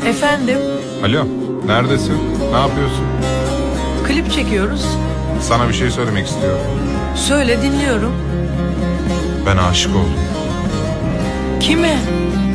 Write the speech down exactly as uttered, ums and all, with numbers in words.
Efendim, Alo, neredesin? Ne yapıyorsun? klip çekiyoruz. Sana bir şey söylemek istiyorum. Söyle, dinliyorum. Ben aşık oldum. Kime?